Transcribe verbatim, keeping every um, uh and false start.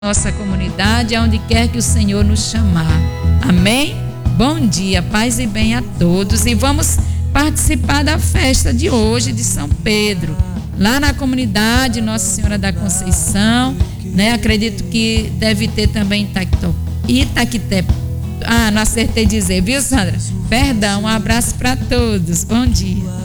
nossa comunidade, aonde quer que o Senhor nos chamar. Amém? Bom dia, paz e bem a todos. E vamos participar da festa de hoje de São Pedro, lá na comunidade Nossa Senhora da Conceição, né? Acredito que deve ter também Itaquité. Ah, não acertei dizer, viu, Sandra? Perdão, um abraço para todos. Bom dia.